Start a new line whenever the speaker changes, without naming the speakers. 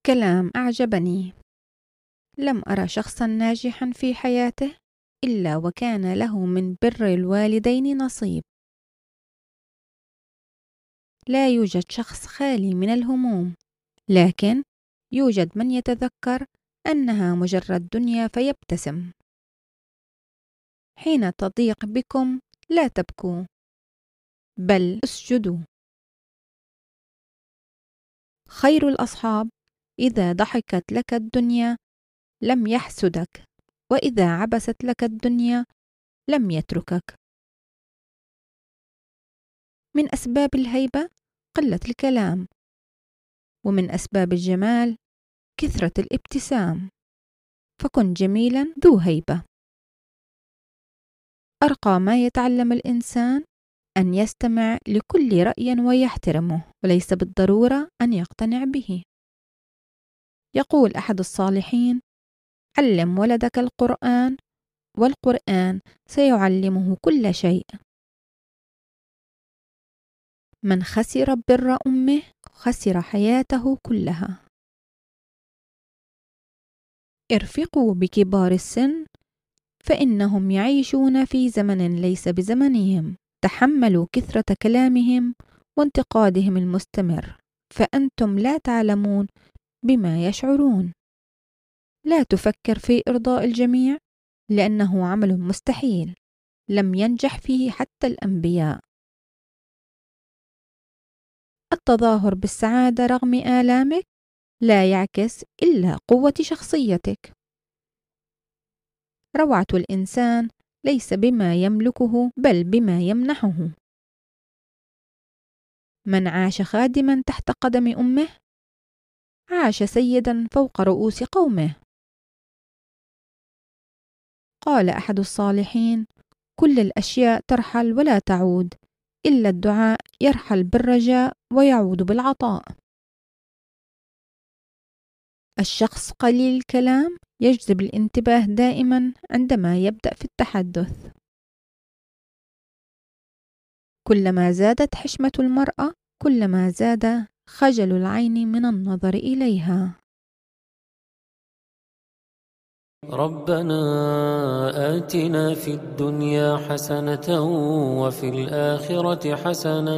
الكلام أعجبني. لم أرى شخصا ناجحا في حياته إلا وكان له من بر الوالدين نصيب. لا يوجد شخص خالي من الهموم، لكن يوجد من يتذكر أنها مجرد دنيا فيبتسم. حين تضيق بكم لا تبكوا، بل اسجدوا. خير الأصحاب إذا ضحكت لك الدنيا لم يحسدك، وإذا عبست لك الدنيا لم يتركك. من أسباب الهيبة قلة الكلام، ومن أسباب الجمال كثرة الابتسام، فكن جميلا ذو هيبة. أرقى ما يتعلم الإنسان أن يستمع لكل رأي ويحترمه، وليس بالضرورة أن يقتنع به. يقول أحد الصالحين: علم ولدك القرآن، والقرآن سيعلمه كل شيء. من خسر بر أمه خسر حياته كلها. ارفقوا بكبار السن فإنهم يعيشون في زمن ليس بزمنهم. تحملوا كثرة كلامهم وانتقادهم المستمر، فأنتم لا تعلمون بما يشعرون. لا تفكر في إرضاء الجميع، لأنه عمل مستحيل لم ينجح فيه حتى الأنبياء. التظاهر بالسعادة رغم آلامك لا يعكس إلا قوة شخصيتك. روعة الإنسان ليس بما يملكه بل بما يمنحه. من عاش خادما تحت قدم أمه عاش سيدا فوق رؤوس قومه. قال أحد الصالحين: كل الأشياء ترحل ولا تعود، إلا الدعاء يرحل بالرجاء ويعود بالعطاء. الشخص قليل الكلام يجذب الانتباه دائما عندما يبدأ في التحدث. كلما زادت حشمة المرأة كلما زاد خجل العين من النظر إليها.
ربنا آتنا في الدنيا حسنة وفي الآخرة حسنة